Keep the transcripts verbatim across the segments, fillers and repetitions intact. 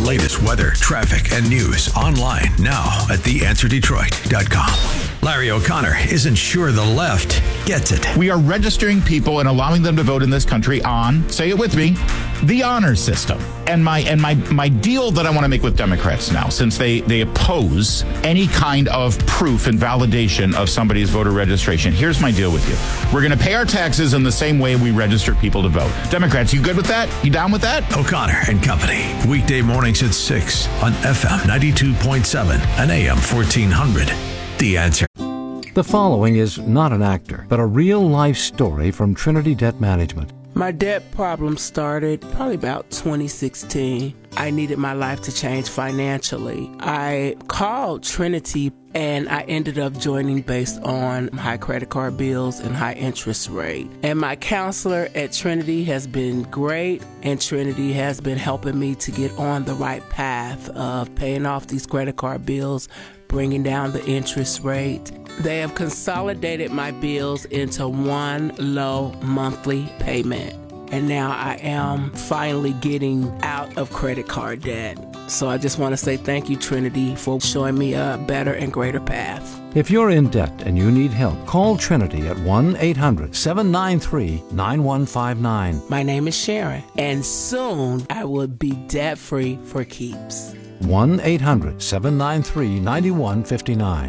latest weather, traffic, and news online now at the answer detroit dot com. Larry O'Connor isn't sure the left gets it. We are registering people and allowing them to vote in this country on, say it with me, the honor system. And my and my my deal that I want to make with Democrats now, since they, they oppose any kind of proof and validation of somebody's voter registration, here's my deal with you. We're going to pay our taxes in the same way we register people to vote. Democrats, you good with that? You down with that? O'Connor and Company. Weekday mornings at six on F M ninety-two point seven and A M fourteen hundred. The Answer. The following is not an actor, but a real-life story from Trinity Debt Management. My debt problem started probably about twenty sixteen. I needed my life to change financially. I called Trinity and I ended up joining based on high credit card bills and high interest rate. And my counselor at Trinity has been great, and Trinity has been helping me to get on the right path of paying off these credit card bills, bringing down the interest rate. They have consolidated my bills into one low monthly payment. And now I am finally getting out of credit card debt. So I just want to say thank you, Trinity, for showing me a better and greater path. If you're in debt and you need help, call Trinity at one eight hundred seven nine three nine one five nine. My name is Sharon, and soon I will be debt-free for keeps. one eight hundred seven nine three nine one five nine.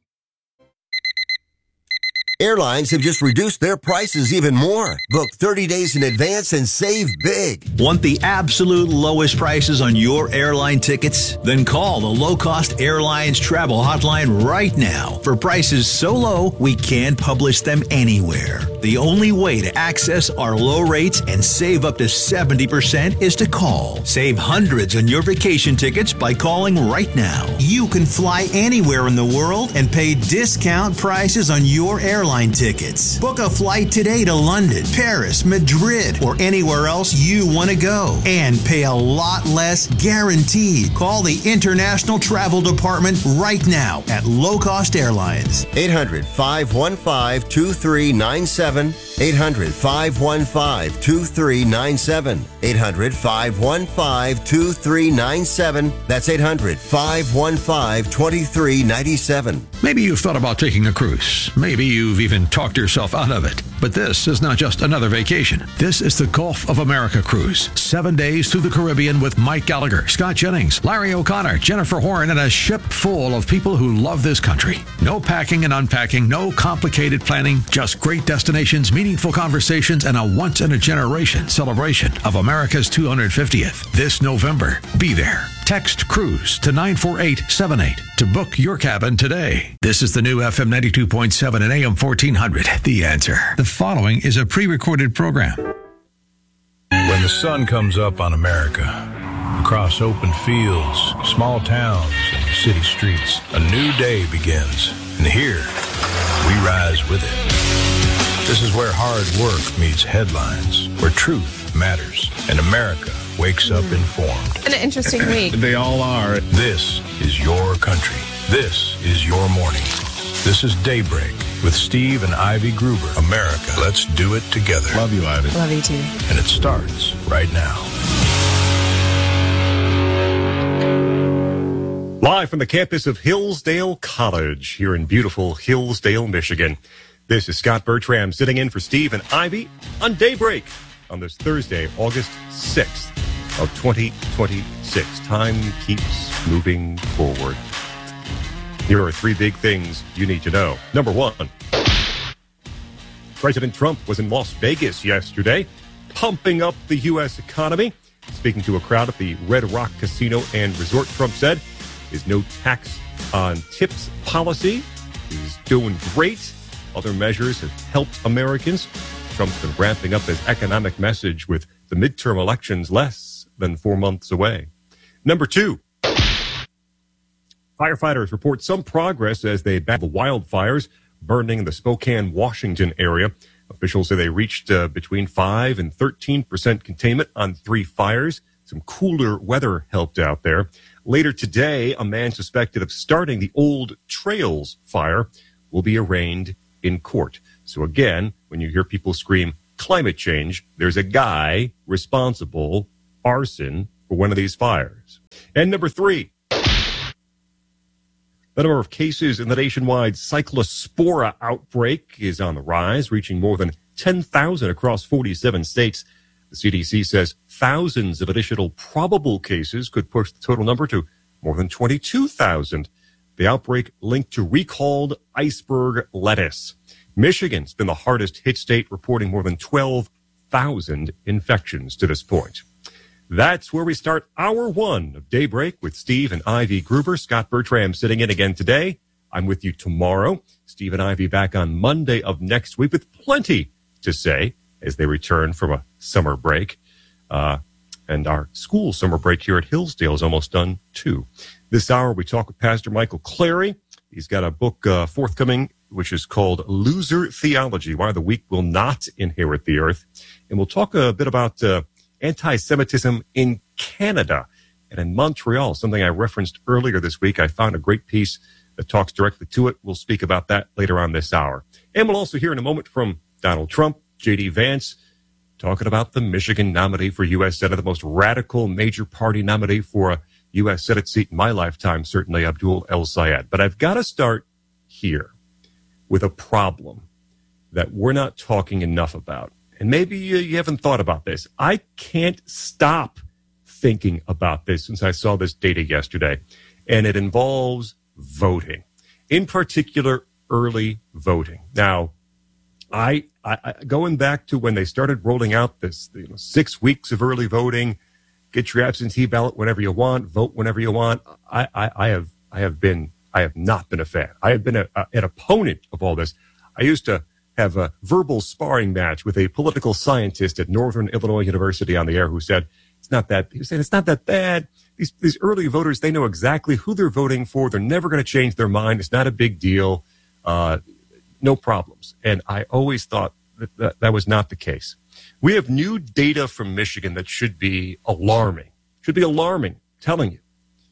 Airlines have just reduced their prices even more. Book thirty days in advance and save big. Want the absolute lowest prices on your airline tickets? Then call the Low Cost Airlines Travel Hotline right now for prices so low we can't publish them anywhere. The only way to access our low rates and save up to seventy percent is to call. Save hundreds on your vacation tickets by calling right now. You can fly anywhere in the world and pay discount prices on your airline tickets. Book a flight today to London, Paris, Madrid, or anywhere else you want to go and pay a lot less guaranteed. Call the International Travel Department right now at Low Cost Airlines. eight hundred five one five two three nine seven. eight hundred five one five two three nine seven. eight hundred five one five two three nine seven. That's eight hundred five one five two three nine seven. Maybe you've thought about taking a cruise. Maybe you've even talked yourself out of it. But this is not just another vacation. This is the Gulf of America cruise. Seven days through the Caribbean with Mike Gallagher, Scott Jennings, Larry O'Connor, Jennifer Horn, and a ship full of people who love this country. No packing and unpacking, no complicated planning, just great destinations, meaningful conversations, and a once-in-a-generation celebration of America's two hundred fiftieth. This November, be there. Text CRUISE to nine four eight seven eight to book your cabin today. This is the new F M ninety-two point seven and A M fourteen hundred. The Answer. The following is a pre-recorded program. When the sun comes up on America, across open fields, small towns, and city streets, a new day begins. And here, we rise with it. This is where hard work meets headlines, where truth matters, and America wakes up informed. An interesting week. They all are. This is your country. This is your morning. This is Daybreak with Steve and Ivy Gruber. America, let's do it together. Love you, Ivy. Love you, too. And it starts right now. Live from the campus of Hillsdale College here in beautiful Hillsdale, Michigan. This is Scott Bertram sitting in for Steve and Ivy on Daybreak on this Thursday, August sixth of twenty twenty-six. Time keeps moving forward. Here are three big things you need to know. Number one, President Trump was in Las Vegas yesterday, pumping up the U S economy. Speaking to a crowd at the Red Rock Casino and Resort, Trump said his no tax on tips policy is doing great. Other measures have helped Americans. Trump's been ramping up his economic message with the midterm elections less than four months away. Number two, firefighters report some progress as they battle the wildfires burning in the Spokane, Washington area. Officials say they reached uh, between five and thirteen percent containment on three fires. Some cooler weather helped out there. Later today, a man suspected of starting the Old Trails fire will be arraigned in court. So again, when you hear people scream climate change, there's a guy responsible, arson, for one of these fires. And number three, the number of cases in the nationwide cyclospora outbreak is on the rise, reaching more than ten thousand across forty-seven states. The C D C says thousands of additional probable cases could push the total number to more than twenty-two thousand. The outbreak linked to recalled iceberg lettuce. Michigan's been the hardest hit state, reporting more than twelve thousand infections to this point. That's where we start hour one of Daybreak with Steve and Ivy Gruber. Scott Bertram sitting in again today. I'm with you tomorrow. Steve and Ivy back on Monday of next week with plenty to say as they return from a summer break. Uh, and our school summer break here at Hillsdale is almost done, too. This hour, we talk with Pastor Michael Clary. He's got a book uh, forthcoming, which is called Loser Theology, Why the Weak Will Not Inherit the Earth. And we'll talk a bit about uh, anti-Semitism in Canada and in Montreal, something I referenced earlier this week. I found a great piece that talks directly to it. We'll speak about that later on this hour. And we'll also hear in a moment from Donald Trump, J D Vance, talking about the Michigan nominee for U S Senate, the most radical major party nominee for a U S Senate seat in my lifetime, certainly Abdul El-Sayed. But I've got to start here with a problem that we're not talking enough about. And maybe you, you haven't thought about this. I can't stop thinking about this since I saw this data yesterday. And it involves voting, in particular, early voting. Now, I, I, I going back to when they started rolling out this you know, six weeks of early voting, get your absentee ballot whenever you want, vote whenever you want. I, I, I have, I have been, I have not been a fan. I have been a, a, an opponent of all this. I used to have a verbal sparring match with a political scientist at Northern Illinois University on the air who said, it's not that, he was saying, it's not that bad. These, these early voters, they know exactly who they're voting for. They're never going to change their mind. It's not a big deal. Uh, no problems. And I always thought that, that that was not the case. We have new data from Michigan that should be alarming, should be alarming, telling you.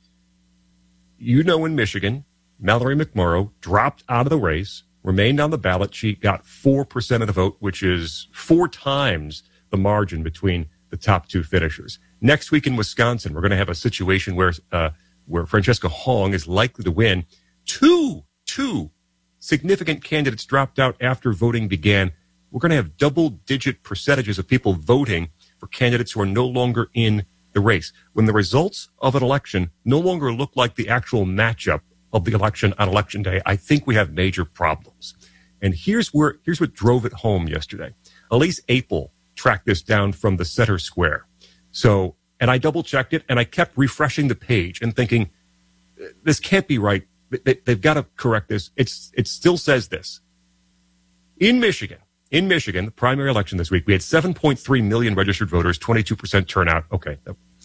You know, in Michigan, Mallory McMorrow dropped out of the race, remained on the ballot. She got four percent of the vote, which is four times the margin between the top two finishers. Next week in Wisconsin, we're going to have a situation where uh, where Francesca Hong is likely to win. Two, two significant candidates dropped out after voting began. We're going to have double-digit percentages of people voting for candidates who are no longer in the race. When the results of an election no longer look like the actual matchup of the election on election day, I think we have major problems. And here's where here's what drove it home yesterday. Elise Apel tracked this down from the Center Square. So, and I double-checked it, and I kept refreshing the page and thinking, this can't be right. They, they've got to correct this. It's it still says this. In Michigan, in Michigan, the primary election this week, we had seven point three million registered voters, twenty-two percent turnout. Okay.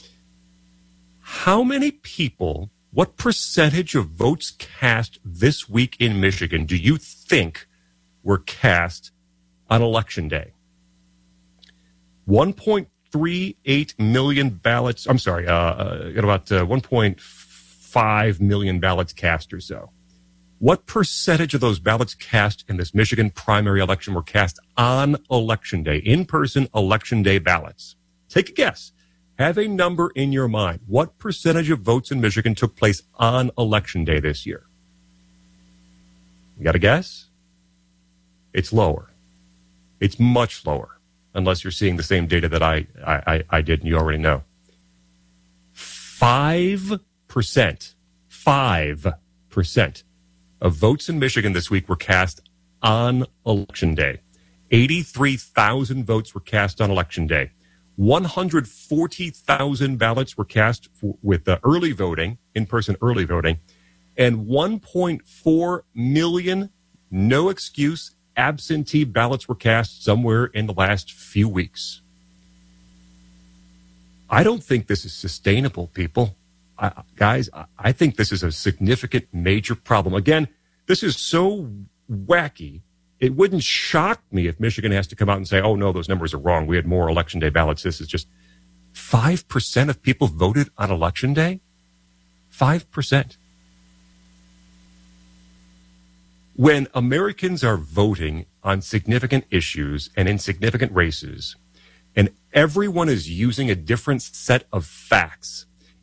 How many people, what percentage of votes cast this week in Michigan do you think were cast on Election Day? one point three eight million ballots. I'm sorry, uh, uh, got about uh, one point five million ballots cast or so. What percentage of those ballots cast in this Michigan primary election were cast on Election Day, in-person Election Day ballots? Take a guess. Have a number in your mind. What percentage of votes in Michigan took place on Election Day this year? You got a guess? It's lower. It's much lower, unless you're seeing the same data that I, I, I did and you already know. Five percent, five percent of votes in Michigan this week were cast on Election Day. eighty-three thousand votes were cast on Election Day. one hundred forty thousand ballots were cast for, with uh, early voting, in-person early voting, and one point four million no excuse absentee ballots were cast somewhere in the last few weeks. I don't think this is sustainable, people. I, guys, I think this is a significant, major problem. Again, this is so wacky. It wouldn't shock me if Michigan has to come out and say, oh, no, those numbers are wrong. We had more Election Day ballots. This is just five percent of people voted on Election Day? five percent. When Americans are voting on significant issues and in significant races, and everyone is using a different set of facts,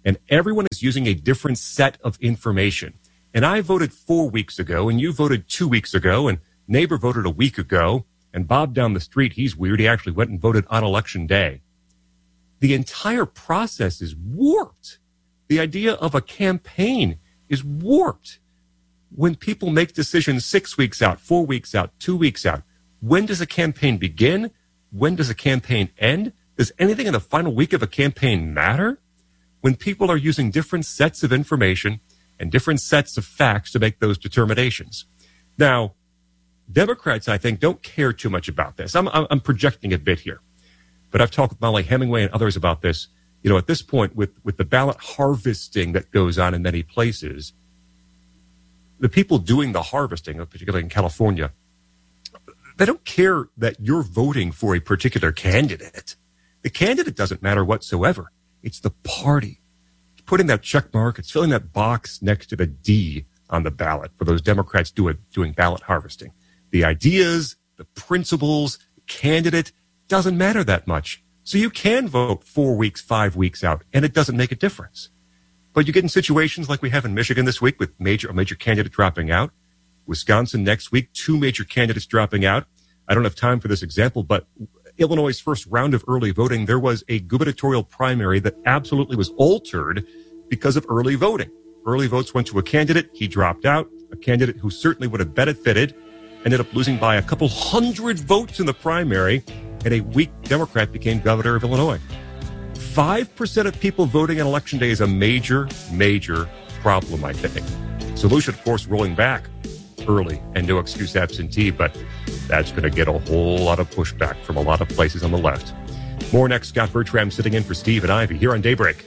and everyone is using a different set of information. And I voted four weeks ago, and you voted two weeks ago, and neighbor voted a week ago, and Bob down the street, he's weird. He actually went and voted on election day. The entire process is warped. The idea of a campaign is warped. When people make decisions six weeks out, four weeks out, two weeks out, when does a campaign begin? When does a campaign end? Does anything in the final week of a campaign matter? When people are using different sets of information and different sets of facts to make those determinations. Now, Democrats, I think, don't care too much about this. I'm, I'm projecting a bit here. But I've talked with Molly Hemingway and others about this. You know, at this point, with, with the ballot harvesting that goes on in many places, the people doing the harvesting, particularly in California, they don't care that you're voting for a particular candidate. The candidate doesn't matter whatsoever. It's the party. It's putting that check mark. It's filling that box next to the D on the ballot for those Democrats do it, doing ballot harvesting. The ideas, the principles, the candidate doesn't matter that much. So you can vote four weeks, five weeks out, and it doesn't make a difference. But you get in situations like we have in Michigan this week with major, a major candidate dropping out. Wisconsin next week, two major candidates dropping out. I don't have time for this example, but Illinois' first round of early voting, there was a gubernatorial primary that absolutely was altered because of early voting. Early votes went to a candidate. He dropped out. A candidate who certainly would have benefited ended up losing by a couple hundred votes in the primary, and a weak Democrat became governor of Illinois. Five percent of people voting on election day is a major, major problem, I think. Solution, of course, rolling back early and no excuse absentee, but that's going to get a whole lot of pushback from a lot of places on the left. More next. Scott Bertram sitting in for Steve and Ivy here on Daybreak.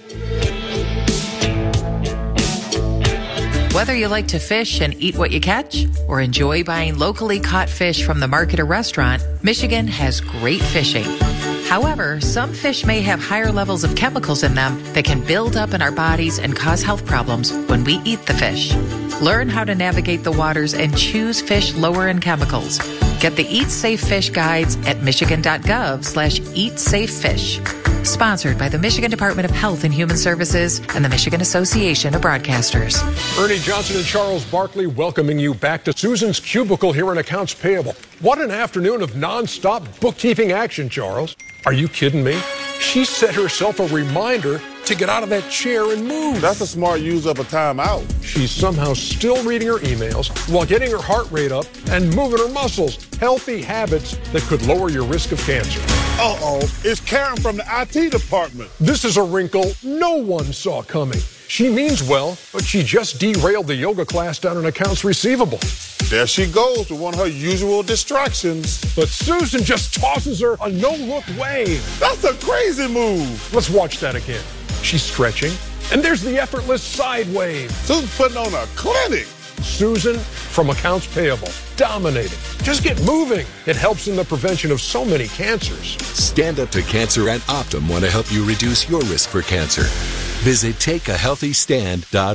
Whether you like to fish and eat what you catch or enjoy buying locally caught fish from the market or restaurant, Michigan has great fishing. However, some fish may have higher levels of chemicals in them that can build up in our bodies and cause health problems when we eat the fish. Learn how to navigate the waters and choose fish lower in chemicals. Get the Eat Safe Fish guides at michigan.gov slash eat safe fish. Sponsored by the Michigan Department of Health and Human Services and the Michigan Association of Broadcasters. Ernie Johnson and Charles Barkley welcoming you back to Susan's Cubicle here in Accounts Payable. What an afternoon of nonstop bookkeeping action, Charles. Are you kidding me? She set herself a reminder to get out of that chair and move. That's a smart use of a timeout. She's somehow still reading her emails while getting her heart rate up and moving her muscles. Healthy habits that could lower your risk of cancer. Uh-oh, it's Karen from the I T department. This is a wrinkle no one saw coming. She means well, but she just derailed the yoga class down in accounts receivable. There she goes with one of her usual distractions. But Susan just tosses her a no-look wave. That's a crazy move. Let's watch that again. She's stretching, and there's the effortless side wave. Susan's putting on a clinic. Susan from Accounts Payable, dominating. Just get moving. It helps in the prevention of so many cancers. Stand Up to Cancer and Optum want to help you reduce your risk for cancer. Visit take a healthy stand dot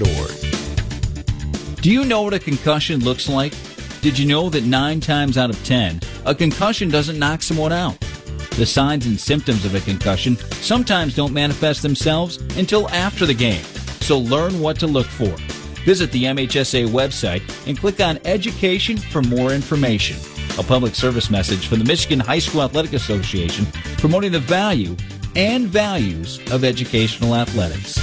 org. Do you know what a concussion looks like? Did you know that nine times out of ten, a concussion doesn't knock someone out? The signs and symptoms of a concussion sometimes don't manifest themselves until after the game, so learn what to look for. Visit the M H S A website and click on Education for more information. A public service message from the Michigan High School Athletic Association promoting the value and values of educational athletics.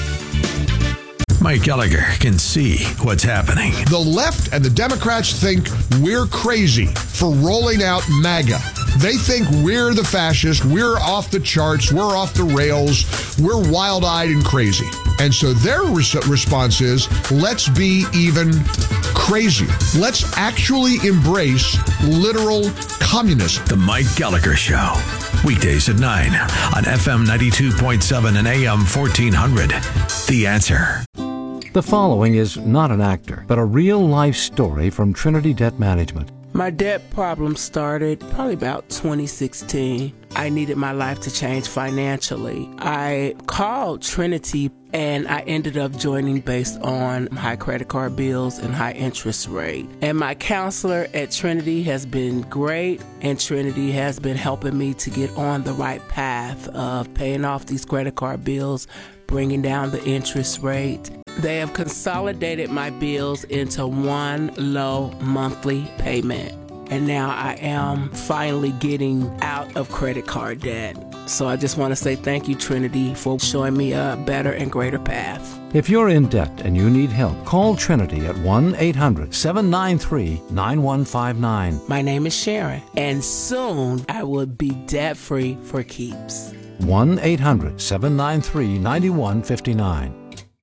Mike Gallagher can see what's happening. The left and the Democrats think we're crazy for rolling out MAGA. They think we're the fascists, we're off the charts, we're off the rails, we're wild-eyed and crazy. And so their res- response is, let's be even crazier. Let's actually embrace literal communism. The Mike Gallagher Show. Weekdays at nine on F M ninety-two point seven and A M fourteen hundred. The Answer. The following is not an actor, but a real-life story from Trinity Debt Management. My debt problem started probably about twenty sixteen. I needed my life to change financially. I called Trinity and I ended up joining based on high credit card bills and high interest rate. And my counselor at Trinity has been great, and Trinity has been helping me to get on the right path of paying off these credit card bills, bringing down the interest rate. They have consolidated my bills into one low monthly payment. And now I am finally getting out of credit card debt. So I just want to say thank you, Trinity, for showing me a better and greater path. If you're in debt and you need help, call Trinity at one eight hundred seven nine three nine one five nine. My name is Sharon, and soon I will be debt-free for keeps. one eight hundred seven nine three nine one five nine.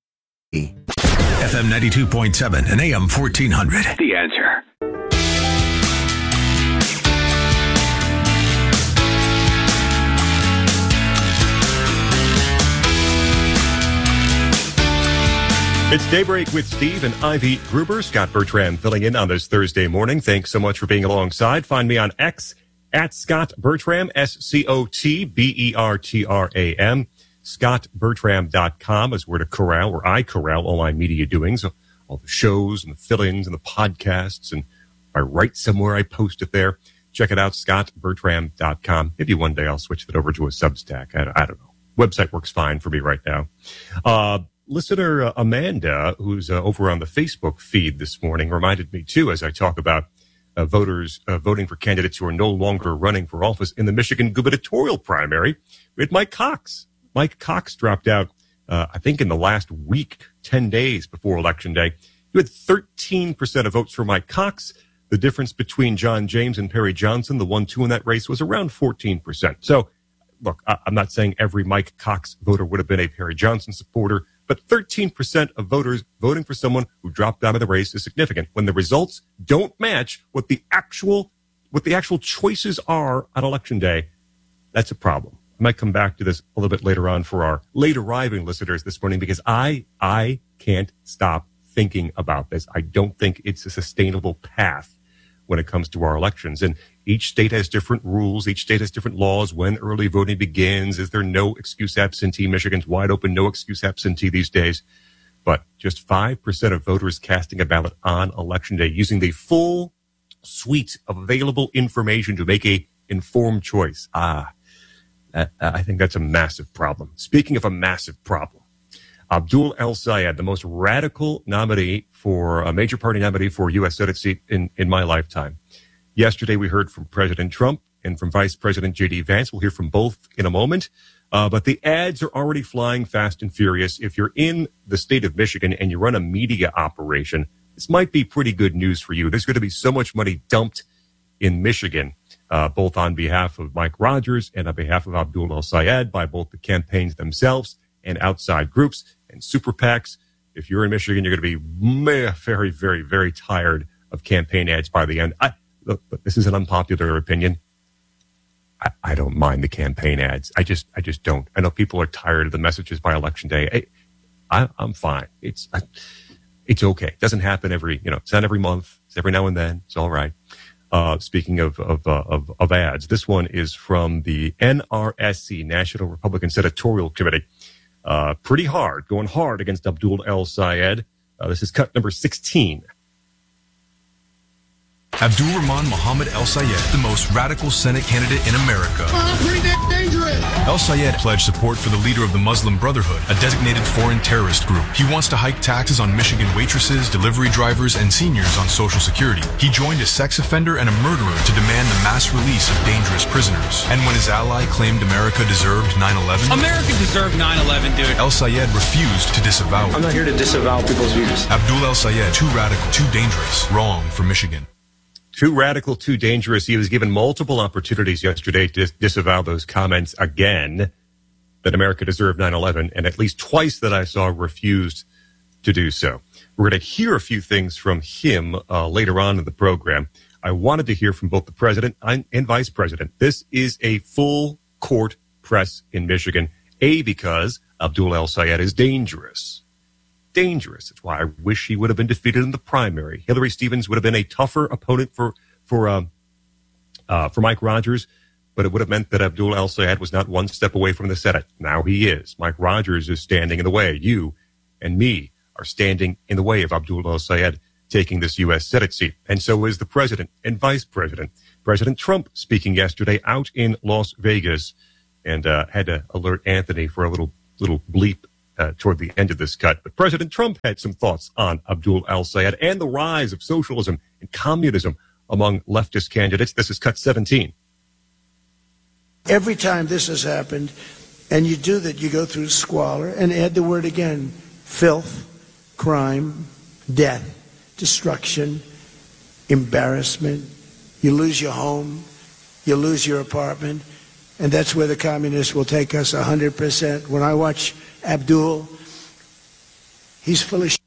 F M ninety-two point seven and A M fourteen hundred. The Answer. It's Daybreak with Steve and Ivy Gruber. Scott Bertram filling in on this Thursday morning. Thanks so much for being alongside. Find me on X at Scott Bertram, S C O T B E R T R A M. Scott Bertram dot com is where to corral, where I corral all my media doings, all the shows and the fill-ins and the podcasts. And if I write somewhere, I post it there. Check it out, Scott Bertram dot com. Maybe one day I'll switch that over to a Substack. I, I don't know. Website works fine for me right now. Uh, Listener uh, Amanda, who's uh, over on the Facebook feed this morning, reminded me, too, as I talk about uh, voters uh, voting for candidates who are no longer running for office in the Michigan gubernatorial primary. We had Mike Cox. Mike Cox dropped out, uh, I think, in the last week, ten days before Election Day. You had thirteen percent of votes for Mike Cox. The difference between John James and Perry Johnson, the one two in that race, was around fourteen percent. So, look, I- I'm not saying every Mike Cox voter would have been a Perry Johnson supporter, but thirteen percent of voters voting for someone who dropped out of the race is significant when the results don't match what the actual what the actual choices are on Election Day. That's a problem. I might come back to this a little bit later on for our late arriving listeners this morning because I I can't stop thinking about this. I don't think it's a sustainable path when it comes to our elections. And each state has different rules. Each state has different laws. When early voting begins, is there no excuse absentee? Michigan's wide open, no excuse absentee these days. But just five percent of voters casting a ballot on Election Day using the full suite of available information to make a informed choice. Ah, that, I think that's a massive problem. Speaking of a massive problem, Abdul El-Sayed, the most radical nominee for a major party nominee for U S Senate seat in, in my lifetime. Yesterday, we heard from President Trump and from Vice President J D Vance. We'll hear from both in a moment. Uh, but the ads are already flying fast and furious. If you're in the state of Michigan and you run a media operation, this might be pretty good news for you. There's going to be so much money dumped in Michigan, uh, both on behalf of Mike Rogers and on behalf of Abdul El-Sayed by both the campaigns themselves and outside groups and super PACs. If you're in Michigan, you're going to be very, very, very tired of campaign ads by the end. I, look, this is an unpopular opinion. I, I don't mind the campaign ads. I just, I just don't. I know people are tired of the messages by Election Day. I, I, I'm fine. It's, I, it's okay. It doesn't happen every, you know, it's not every month. It's every now and then. It's all right. Uh, speaking of, of, uh, of, of ads, this one is from the N R S C, National Republican Senatorial Committee. Uh, pretty hard, going hard against Abdul El-Sayed. Uh, this is cut number sixteen. Abdul Rahman Muhammad El-Sayed, the most radical Senate candidate in America. Uh, pretty dangerous. El-Sayed pledged support for the leader of the Muslim Brotherhood, a designated foreign terrorist group. He wants to hike taxes on Michigan waitresses, delivery drivers, and seniors on Social Security. He joined a sex offender and a murderer to demand the mass release of dangerous prisoners. And when his ally claimed America deserved nine eleven... America deserved nine eleven, dude. El-Sayed refused to disavow it. I'm not here to disavow people's views. Abdul El-Sayed, too radical, too dangerous, wrong for Michigan. Too radical, too dangerous. He was given multiple opportunities yesterday to dis- disavow those comments again, that America deserved nine eleven, and at least twice that I saw refused to do so. We're going to hear a few things from him uh, later on in the program. I wanted to hear from both the president and, and vice president. This is a full court press in Michigan, A, because Abdul El-Sayed is dangerous. Dangerous. It's why I wish he would have been defeated in the primary. Hillary Stevens would have been a tougher opponent for for um, uh, for Mike Rogers, but it would have meant that Abdul El-Sayed was not one step away from the Senate. Now he is. Mike Rogers is standing in the way. You and me are standing in the way of Abdul El-Sayed taking this U S Senate seat, and so is the president and vice president. President Trump speaking yesterday out in Las Vegas, and uh, had to alert Anthony for a little little bleep uh, toward the end of this cut. But President Trump had some thoughts on Abdul al-Sayed and the rise of socialism and communism among leftist candidates. This is cut seventeen. Every time this has happened, and you do that, you go through squalor, and add the word again, filth, crime, death, destruction, embarrassment. You lose your home, you lose your apartment, and that's where the communists will take us one hundred percent. When I watch Abdul, he's full of shit.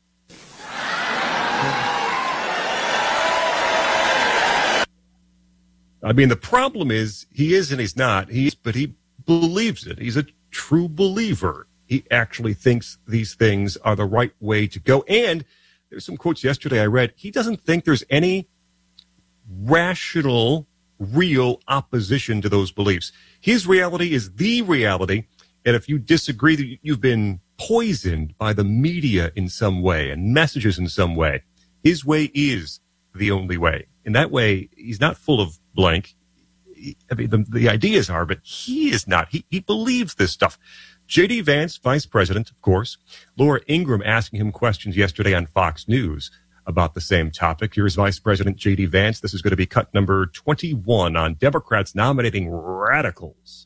I mean, the problem is he is and he's not. He's, but he believes it. He's a true believer. He actually thinks these things are the right way to go. And there's some quotes yesterday I read. He doesn't think there's any rational, real opposition to those beliefs. His reality is the reality. And if you disagree, you've been poisoned by the media in some way and messages in some way. His way is the only way. In that way, he's not full of blank. I mean, the, the ideas are, but he is not. He, he believes this stuff. J D. Vance, vice president, of course. Laura Ingraham asking him questions yesterday on Fox News about the same topic. Here's Vice President J D. Vance. This is going to be cut number twenty-one on Democrats nominating radicals.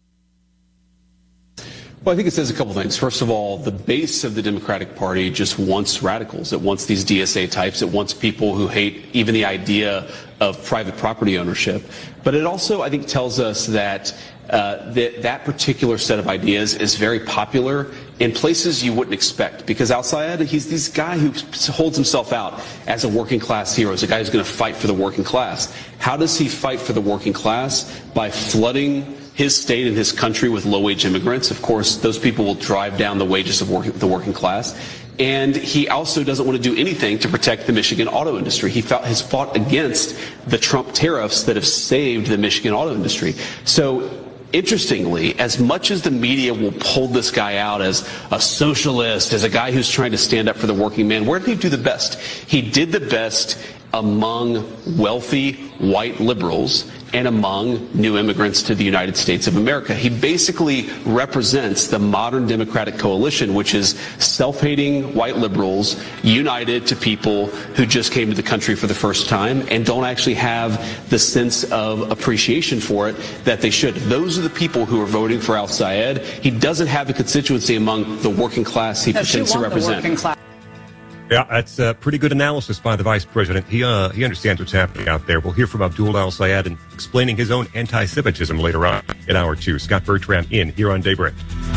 Well, I think it says a couple things. First of all, the base of the Democratic Party just wants radicals. It wants these D S A types. It wants people who hate even the idea of private property ownership. But it also, I think, tells us that uh, that, that particular set of ideas is very popular in places you wouldn't expect. Because outside, he's this guy who holds himself out as a working class hero, as a guy who's going to fight for the working class. How does he fight for the working class? By flooding his state and his country with low-wage immigrants. Of course, those people will drive down the wages of working, the working class. And he also doesn't want to do anything to protect the Michigan auto industry. He fought, has fought against the Trump tariffs that have saved the Michigan auto industry. So, interestingly, as much as the media will pull this guy out as a socialist, as a guy who's trying to stand up for the working man, where did he do the best? He did the best among wealthy white liberals and among new immigrants to the United States of America. He basically represents the modern Democratic coalition, which is self-hating white liberals united to people who just came to the country for the first time and don't actually have the sense of appreciation for it that they should. Those are the people who are voting for al-Sayed. He doesn't have a constituency among the working class he no, pretends to represent. Yeah, that's a pretty good analysis by the vice president. He uh, he understands what's happening out there. We'll hear from Abdul al-Sayed and explaining his own anti-Semitism later on in hour two. Scott Bertram in here on Daybreak.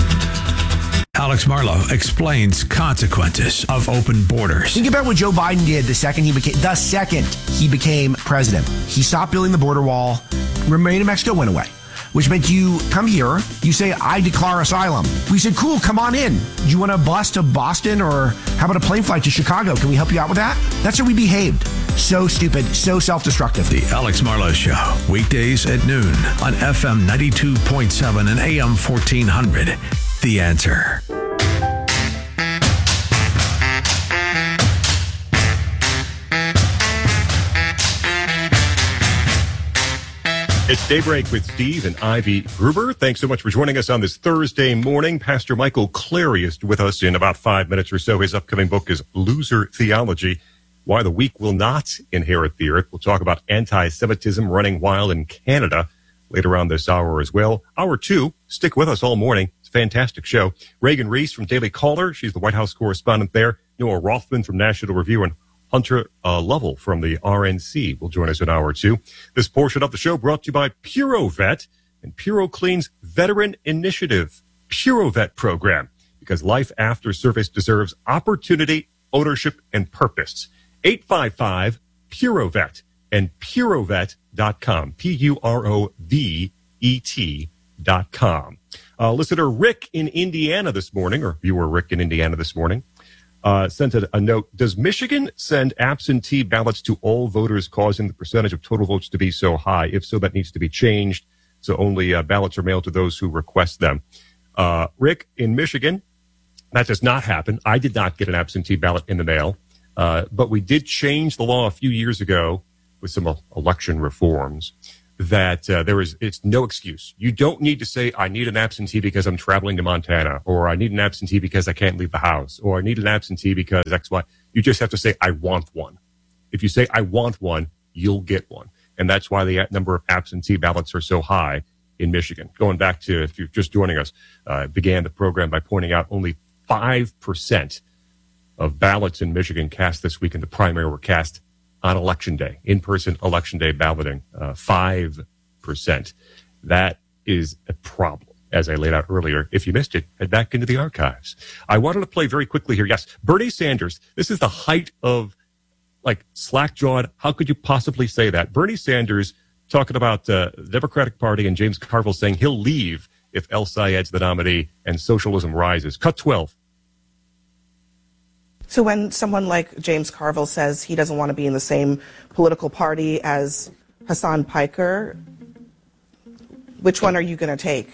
Alex Marlow explains consequences of open borders. Think about what Joe Biden did the second he became the second he became president. He stopped building the border wall. Remain in Mexico went away, which meant you come here, you say, I declare asylum. We said, cool, come on in. Do you want a bus to Boston, or how about a plane flight to Chicago? Can we help you out with that? That's how we behaved. So stupid, so self-destructive. The Alex Marlow Show, weekdays at noon on F M ninety-two point seven and A M fourteen hundred. The Answer. It's Daybreak with Steve and Ivy Gruber. Thanks so much for joining us on this Thursday morning. Pastor Michael Clary is with us in about five minutes or so. His upcoming book is Loser Theology, Why the Weak Will Not Inherit the Earth. We'll talk about anti-Semitism running wild in Canada later on this hour as well. Hour two, stick with us all morning. It's a fantastic show. Reagan Reese from Daily Caller. She's the White House correspondent there. Noah Rothman from National Review, and Hunter uh, Lovell from the R N C will join us in hour two. This portion of the show brought to you by PuroVet and PuroClean's Veteran Initiative PuroVet program, because life after service deserves opportunity, ownership, and purpose. eight five five PuroVet and purovet dot com. P U R O V E T dot com. Uh, listener Rick in Indiana this morning, or viewer Rick in Indiana this morning, Uh, sent a, a note. Does Michigan send absentee ballots to all voters, causing the percentage of total votes to be so high? If so, that needs to be changed. So only uh, ballots are mailed to those who request them. Uh, Rick, in Michigan, that does not happen. I did not get an absentee ballot in the mail. Uh, but we did change the law a few years ago with some election reforms. that uh, there is, it's no excuse. You don't need to say, I need an absentee because I'm traveling to Montana, or I need an absentee because I can't leave the house, or I need an absentee because X, Y. You just have to say, I want one. If you say, I want one, you'll get one. And that's why the number of absentee ballots are so high in Michigan. Going back to, if you're just joining us, uh, began the program by pointing out only five percent of ballots in Michigan cast this week in the primary were cast on Election Day, in-person Election Day balloting, uh, five percent. That is a problem, as I laid out earlier. If you missed it, head back into the archives. I wanted to play very quickly here. Yes, Bernie Sanders. This is the height of, like, slack-jawed. How could you possibly say that? Bernie Sanders talking about uh, the Democratic Party and James Carville saying he'll leave if El Sayed's the nominee and socialism rises. Cut twelve. So when someone like James Carville says he doesn't want to be in the same political party as Hassan Piker, which one are you going to take?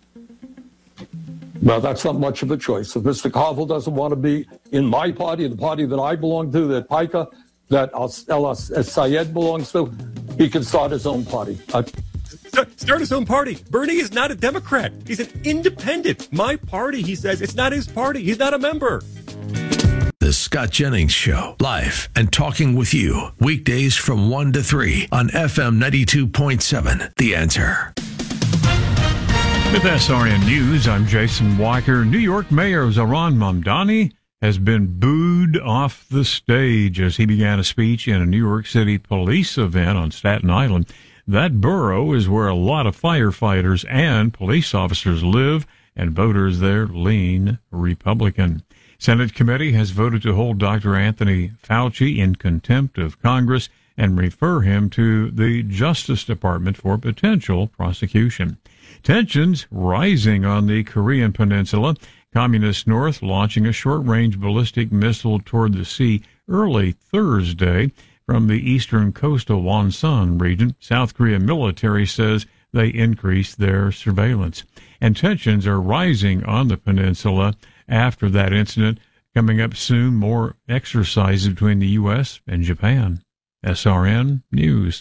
Well, that's not much of a choice. If Mister Carville doesn't want to be in my party, the party that I belong to, that Piker, that El Sayed belongs to, he can start his own party. I- Start his own party. Bernie is not a Democrat. He's an independent. My party, he says. It's not his party. He's not a member. The Scott Jennings Show, live and talking with you, weekdays from one to three on F M ninety-two point seven, The Answer. With S R N News, I'm Jason Weicker. New York Mayor Zohran Mamdani has been booed off the stage as he began a speech in a New York City police event on Staten Island. That borough is where a lot of firefighters and police officers live, and voters there lean Republican. Senate committee has voted to hold Doctor Anthony Fauci in contempt of Congress and refer him to the Justice Department for potential prosecution. Tensions rising on the Korean Peninsula. Communist North launching a short-range ballistic missile toward the sea early Thursday from the eastern coastal Wonsan region. South Korea military says they increased their surveillance. And tensions are rising on the peninsula after that incident. Coming up soon, more exercises between the U S and Japan. S R N News.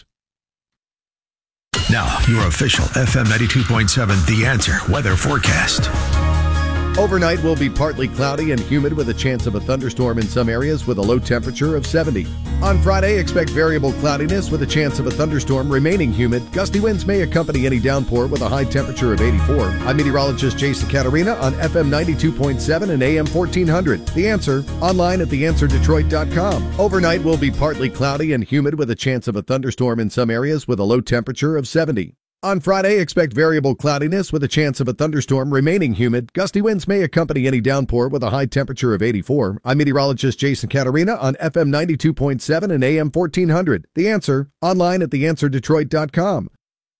Now, your official F M ninety-two point seven The Answer weather forecast. Overnight will be partly cloudy and humid with a chance of a thunderstorm in some areas with a low temperature of seventy. On Friday, expect variable cloudiness with a chance of a thunderstorm remaining humid. Gusty winds may accompany any downpour with a high temperature of eighty-four. I'm meteorologist Jason Caterina on F M ninety-two point seven and A M fourteen hundred. The Answer, online at the answer detroit dot com. Overnight will be partly cloudy and humid with a chance of a thunderstorm in some areas with a low temperature of seventy. On Friday, expect variable cloudiness with a chance of a thunderstorm remaining humid. Gusty winds may accompany any downpour with a high temperature of eighty-four. I'm meteorologist Jason Caterina on F M ninety-two point seven and A M fourteen hundred. The Answer, online at the answer detroit dot com.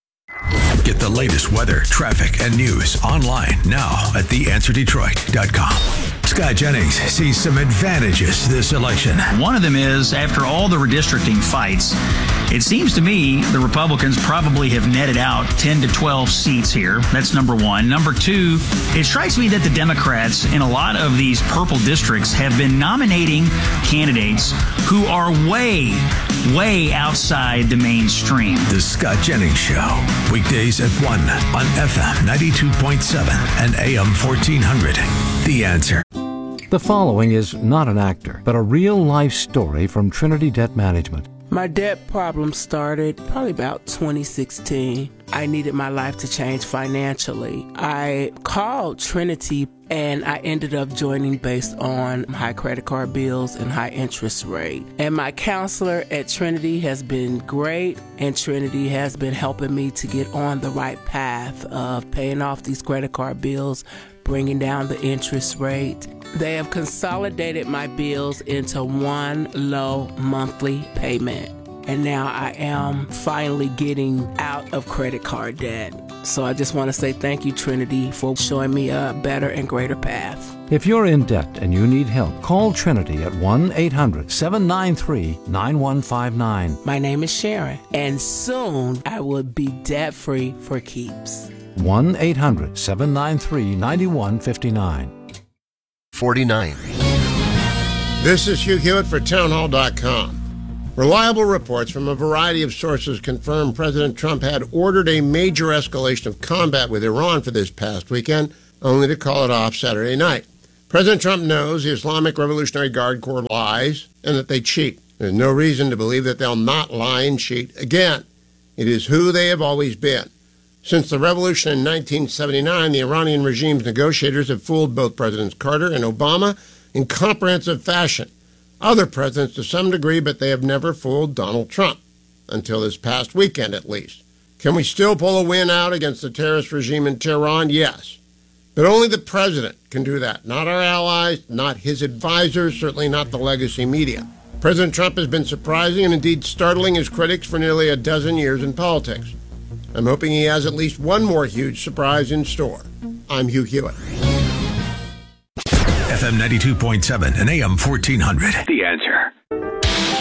Get the latest weather, traffic, and news online now at the answer detroit dot com. Scott Jennings sees some advantages this election. One of them is, after all the redistricting fights, it seems to me the Republicans probably have netted out ten to twelve seats here. That's number one. Number two, it strikes me that the Democrats in a lot of these purple districts have been nominating candidates who are way, way outside the mainstream. The Scott Jennings Show, weekdays at one on F M ninety-two point seven and A M fourteen hundred. The Answer. The following is not an actor, but a real-life story from Trinity Debt Management. My debt problem started probably about twenty sixteen. I needed my life to change financially. I called Trinity and I ended up joining based on high credit card bills and high interest rate. And my counselor at Trinity has been great, and Trinity has been helping me to get on the right path of paying off these credit card bills, bringing down the interest rate. They have consolidated my bills into one low monthly payment. And now I am finally getting out of credit card debt. So I just want to say thank you, Trinity, for showing me a better and greater path. If you're in debt and you need help, call Trinity at one eight hundred seven nine three nine one five nine. My name is Sharon, and soon I will be debt-free for keeps. one eight hundred seven nine three nine one five nine. forty-nine. This is Hugh Hewitt for townhall dot com. Reliable reports from a variety of sources confirm President Trump had ordered a major escalation of combat with Iran for this past weekend, only to call it off Saturday night. President Trump knows the Islamic Revolutionary Guard Corps lies and that they cheat. There's no reason to believe that they'll not lie and cheat again. It is who they have always been. Since the revolution in nineteen seventy-nine, the Iranian regime's negotiators have fooled both Presidents Carter and Obama in comprehensive fashion. Other presidents to some degree, but they have never fooled Donald Trump, until this past weekend at least. Can we still pull a win out against the terrorist regime in Tehran? Yes. But only the president can do that, not our allies, not his advisors, certainly not the legacy media. President Trump has been surprising and indeed startling his critics for nearly a dozen years in politics. I'm hoping he has at least one more huge surprise in store. I'm Hugh Hewitt. F M ninety-two point seven and A M fourteen hundred. The Answer.